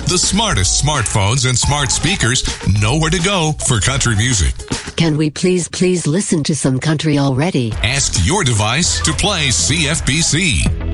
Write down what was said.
The smartest smartphones and smart speakers know where to go for country music. Can we please listen to some country already? Ask your device to play CFBC.